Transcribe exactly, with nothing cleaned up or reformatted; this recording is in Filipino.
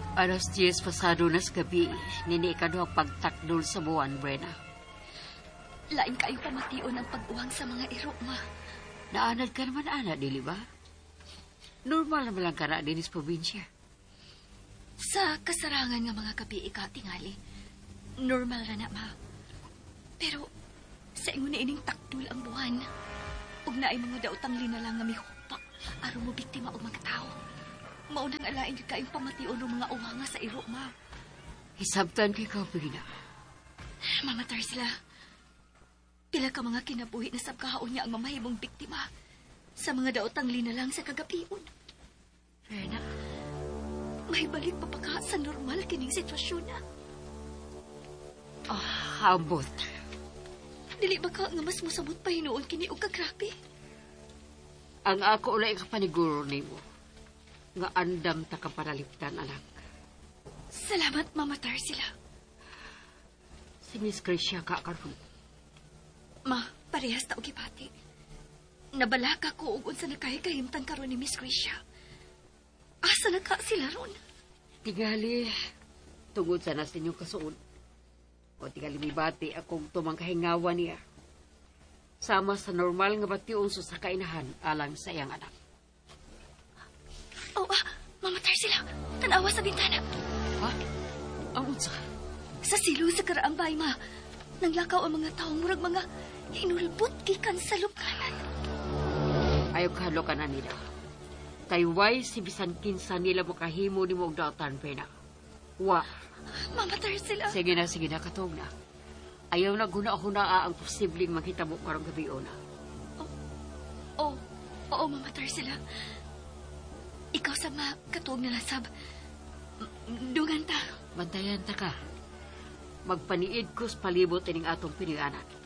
Alas diyes pasado na sa gabi, nini ikado ang pagtakdol sa buwan, Brenna. Lain kayong pamation ang pag-uwang sa mga iro, ma. Naanad ka naman, ana, dili ba? Normal naman lang ka na din sa probinsya. Sa kasarangan nga mga gabi ika tingali, normal ra na, ma. Pero, sa ingon na ining takdol ang buwan, ug naay mga daotang linalang nga mihupa, aron mo biktima og mga tao. Maunang alain ka kayong pamation ng mga uwanga sa iro, ma. Hisabtan kay ka, Brenna. Mamatar sila. Pila ka mga kinabuhi na sabkahaon niya ang mamahimong biktima sa mga daotang linalang sa kagapion. Brenna. May balik pa pa ka sa normal kining sitwasyon na. Ah, ambot. Dili ba ka nga mas musabot pa hinuon kini og kagrabe? Ang ako ulay kapaniguro nimo nga andam ta kapanaliptan, anak. Salamat, mamatar sila. Si Miss Gracia ka karon. Ma, parehas ta og gipati. Nabalaka ko og unsa nakahigahimtang karon ni Miss Gracia. Asa na ka sila ron? Tigali, tungod sa nas ninyong kasuod. O tigali mibati akong tumang kahingawa niya. Sama sa normal nga batiun sa kainahan alang sa iyang anak. Oh, ah, mamatar sila. Tanawa sa bintana. Ha? Ang unsa? Sa silo sa karaang bay, ma. Nanglakaw ang mga taong murag mga hinulbot gikan sa lupkanan. Ayaw kahalo ka na nila. Kayway si bisan kinsa nila makahimo ni mo og dautan, Brenna. Wa. Mamatar sila. Sige na, sige na, katong na. Ayaw na guna-hunaa ang posibleng makita mo karong gabi na. Oh, oh, oo, mamatar sila. Ikaw sa mga katuog na lasab. Dugan ta. Bantayan ta ka. Magpaniid ko sa palibot ining atong piniganan.